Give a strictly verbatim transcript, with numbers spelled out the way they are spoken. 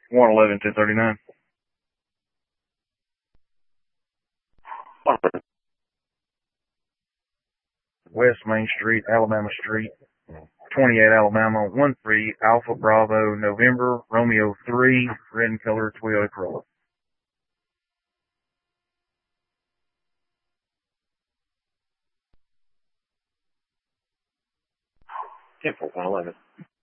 one eleven, ten thirty-nine. West Main Street, Alabama Street, twenty-eight Alabama, one three Alpha Bravo November Romeo three, red and color Toyota Corolla. ten four one eleven.